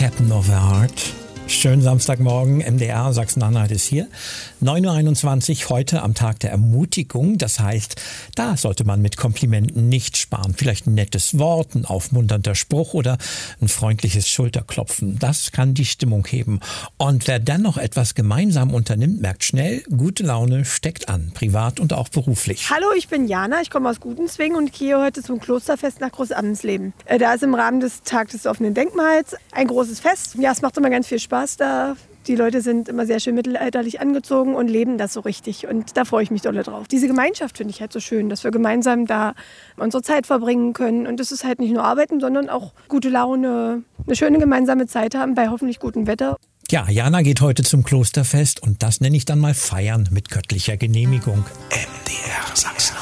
Captain of the Heart. Schönen Samstagmorgen, MDR Sachsen-Anhalt ist hier. 9.21 Uhr, heute am Tag der Ermutigung. Das heißt, da sollte man mit Komplimenten nicht sparen. Vielleicht ein nettes Wort, ein aufmunternder Spruch oder ein freundliches Schulterklopfen. Das kann die Stimmung heben. Und wer dann noch etwas gemeinsam unternimmt, merkt schnell, gute Laune steckt an, privat und auch beruflich. Hallo, ich bin Jana, ich komme aus Gutenzwingen und gehe heute zum Klosterfest nach Großammensleben. Da ist im Rahmen des Tages des offenen Denkmals ein großes Fest. Ja, es macht immer ganz viel Spaß da. Die Leute sind immer sehr schön mittelalterlich angezogen und leben das so richtig. Und da freue ich mich dolle drauf. Diese Gemeinschaft finde ich halt so schön, dass wir gemeinsam da unsere Zeit verbringen können. Und das ist halt nicht nur Arbeiten, sondern auch gute Laune, eine schöne gemeinsame Zeit haben bei hoffentlich gutem Wetter. Ja, Jana geht heute zum Klosterfest und das nenne ich dann mal Feiern mit göttlicher Genehmigung. MDR Sachsen.